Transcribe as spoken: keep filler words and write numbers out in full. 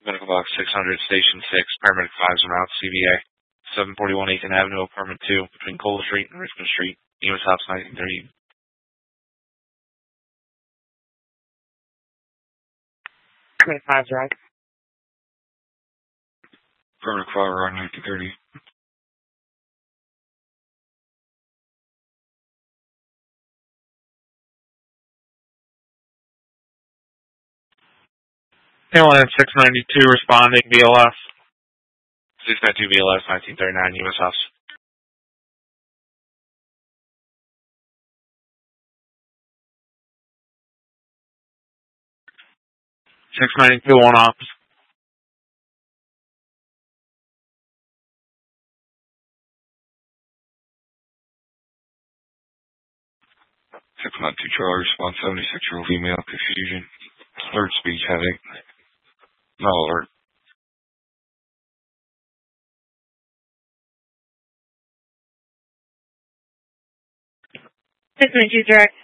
Medical Box six hundred, Station six, Paramedic five's en route, C B A. seven forty-one Aiken Avenue, Apartment two, between Cole Street and Richmond Street, U S House nineteen thirty. twenty-five, right? Paramedic five around nineteen thirty. Ambulance six ninety-two responding, B L S. six ninety-two B L S, nineteen thirty-nine, U S House. six ninety-two on ops. six ninety-two Charlie, response seventy-six-year-old female, confusion, third speech headache, no alert. six ninety-two direct.